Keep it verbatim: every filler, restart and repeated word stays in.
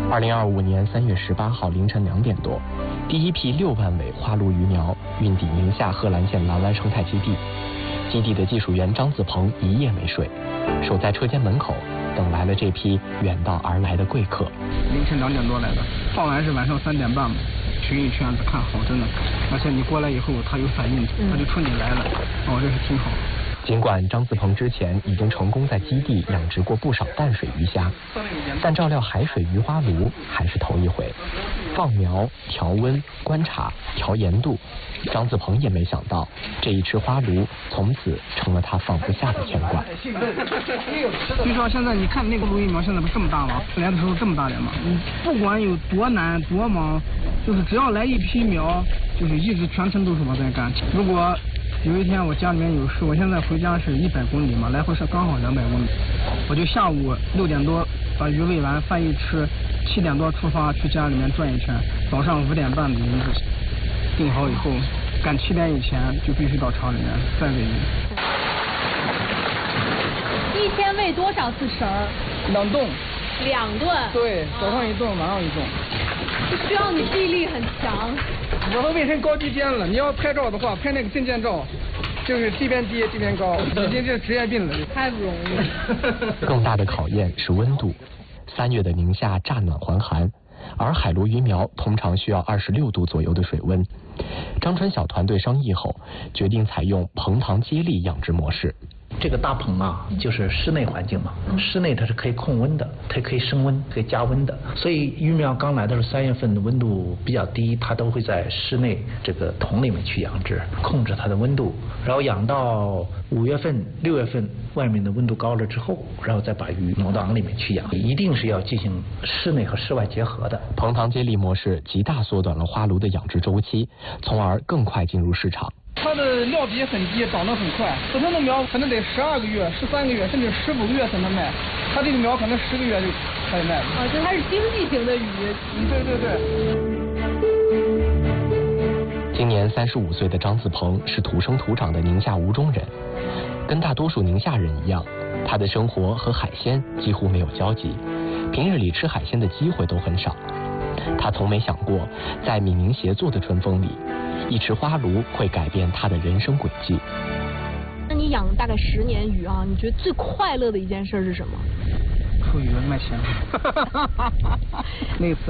二零二五年三月十八号凌晨两点多，第一批六万尾花鲈鱼苗运抵宁夏贺兰县蓝湾生态基地。基地的技术员张子鹏一夜没睡，守在车间门口，等来了这批远道而来的贵客。 凌晨两点多来的，放完是晚上三点半嘛，群一圈子看好真的，而且你过来以后它有反应，它就冲你来了，哦，这是挺好。 尽管张子鹏之前已经成功在基地养殖过不少淡水鱼虾，但照料海水鱼花鲈还是头一回。放苗、调温、观察、调盐度，张子鹏也没想到，这一池花鲈从此成了他放不下的牵挂。 据说现在你看那个鲈鱼苗现在不是这么大吗？来的时候这么大点嘛。你不管有多难多忙，就是只要来一批苗，就是一直全程都是我在干。如果有一天我家里面有事，我现在回家是一百公里嘛，来回是刚好两百公里。我就下午六点多把鱼喂完，饭一吃，七点多出发去家里面转一圈，早上五点半的营子定好以后，赶七点以前就必须到厂里面再喂鱼。 一天喂多少次食儿？ 两顿。 两顿？ 对，早上一顿，晚上一顿。 这需要你记忆力很强。 我都喂成高低肩了，你要拍照的话，拍那个证件照，就是这边低这边高，已经是职业病了， 太不容易了。 更大的考验是温度。三月的宁夏乍暖还寒，而海鲈鱼苗通常需要二十六度左右的水温。张春晓团队商议后，决定采用棚塘接力养殖模式。 这个大棚啊，就是室内环境嘛，室内它是可以控温的，它可以升温，可以加温的。所以鱼苗刚来的时候，三月份的温度比较低，它都会在室内这个桶里面去养殖，控制它的温度，然后养到五月份、六月份，外面的温度高了之后，然后再把鱼挪到缸里面去养。一定是要进行室内和室外结合的。 棚塘接力模式极大缩短了花鲈的养殖周期，从而更快进入市场。 它的料比很低，长得很快。普通的苗可能得十二个月、十三个月，甚至十五个月才能卖。它这个苗可能十个月就开始卖了。 啊，就它是经济型的鱼。 嗯，对对对。今年三十五岁的张子鹏是土生土长的宁夏吴忠人，跟大多数宁夏人一样，他的生活和海鲜几乎没有交集，平日里吃海鲜的机会都很少。他从没想过，在闽宁协作的春风里，一池花鲈会改变他的人生轨迹。 那你养大概十年鱼啊，你觉得最快乐的一件事是什么？ 出鱼卖钱。那次